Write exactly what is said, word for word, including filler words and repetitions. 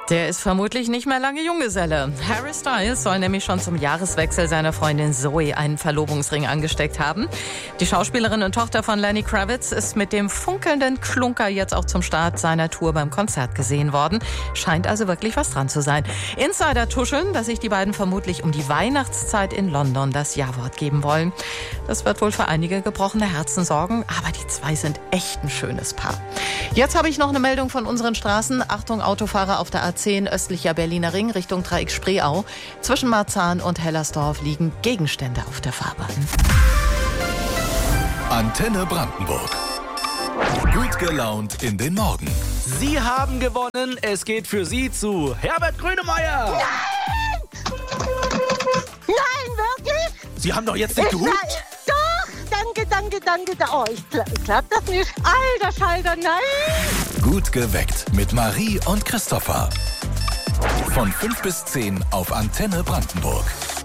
Der ist vermutlich nicht mehr lange Junggeselle. Harry Styles soll nämlich schon zum Jahreswechsel seiner Freundin Zoe einen Verlobungsring angesteckt haben. Die Schauspielerin und Tochter von Lenny Kravitz ist mit dem funkelnden Klunker jetzt auch zum Start seiner Tour beim Konzert gesehen worden. Scheint also wirklich was dran zu sein. Insider tuscheln, dass sich die beiden vermutlich um die Weihnachtszeit in London das Ja-Wort geben wollen. Das wird wohl für einige gebrochene Herzen sorgen, aber die zwei sind echt ein schönes Paar. Jetzt habe ich noch eine Meldung von unseren Straßen. Achtung, Autofahrer auf der A zehn östlicher Berliner Ring Richtung Dreieck Spreeau. Zwischen Marzahn und Hellersdorf liegen Gegenstände auf der Fahrbahn. Antenne Brandenburg. Gut gelaunt in den Morgen. Sie haben gewonnen. Es geht für Sie zu Herbert Grönemeyer. Nein! Nein, wirklich? Sie haben doch jetzt nicht Ich gehupt. sag- Doch, danke, danke, danke. Oh, ich glaub, ich glaub das nicht. Alter Schalter, nein! Gut geweckt mit Marie und Christopher. Von fünf bis zehn auf Antenne Brandenburg.